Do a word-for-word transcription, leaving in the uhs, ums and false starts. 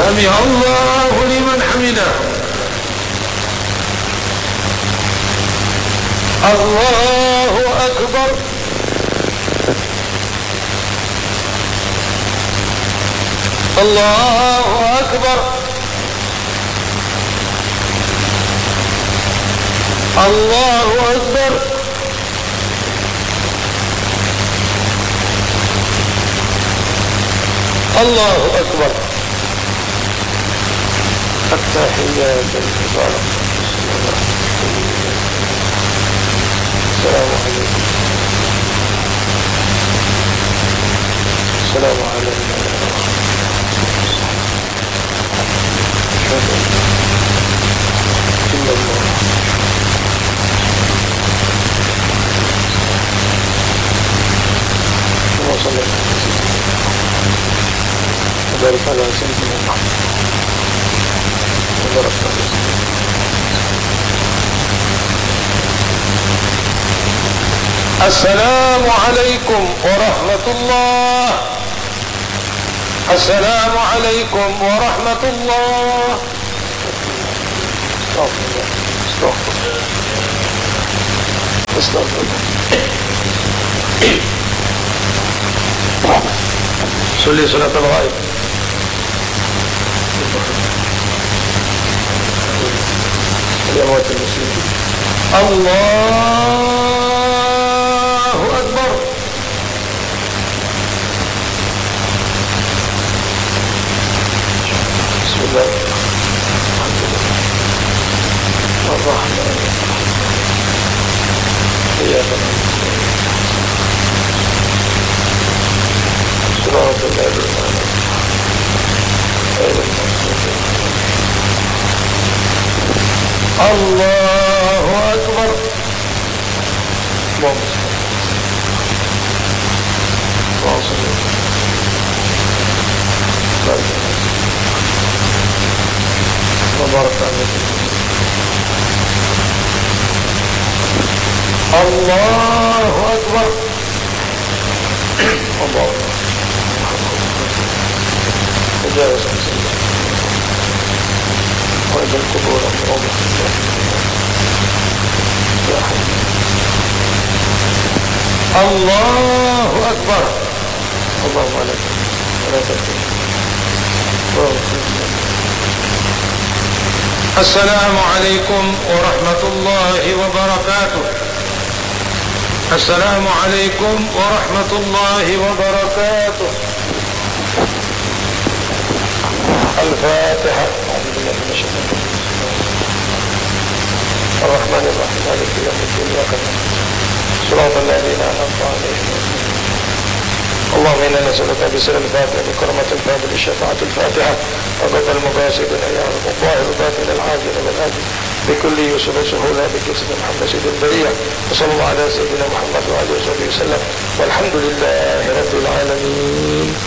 سمع الله لمن حمده. الله أكبر. الله أكبر. الله أكبر. الله أكبر. التحيات المباركة. السلام عليكم. السلام عليكم. إلا الله. وصلى الله وبارك على سيدنا محمد وبارك على السلام عليكم ورحمة الله. السلام عليكم ورحمة الله. استغفر الله. استغفر الله. استغفر الله. صلي صلاة الغائب. الأموات المسلمين. الله أكبر. بسم الله الرحمن الرحيم. إياك صراط الذين أنعمت عليهم. الله أكبر. اللهم صل وبارك عليه. الله أكبر. الله تجاوز عن سيدنا وإذا القبور أمرهم يا حي. الله أكبر. اللهم عليك ولا تكفر. السلام عليكم ورحمة الله وبركاته. السلام عليكم ورحمة الله وبركاته. الفاتحة. الرحمن الرحيم مالك يوم الدين إياك نعبد صراط الذين أنعمت عليهم. اللهم إنا نسألك بسر الفاتحة بكرمة الفاتحة بشفاعة الفاتحة وقضى المفاسدين يا رب الظاهر الباطن العاجل والآجل بكل يسر سهولة بجسم محمد سيد البرية. وصلى الله على سيدنا محمد وعلى آله وصحبه وسلم والحمد لله رب العالمين.